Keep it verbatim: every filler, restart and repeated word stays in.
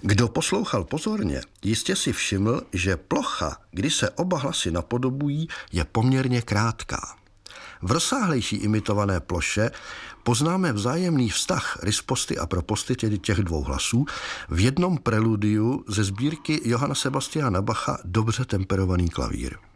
Kdo poslouchal pozorně, jistě si všiml, že plocha, kdy se oba hlasy napodobují, je poměrně krátká. V rozsáhlejší imitované ploše poznáme vzájemný vztah risposty a proposty, tedy těch dvou hlasů, v jednom preludiu ze sbírky Johanna Sebastiana Bacha Dobře temperovaný klavír.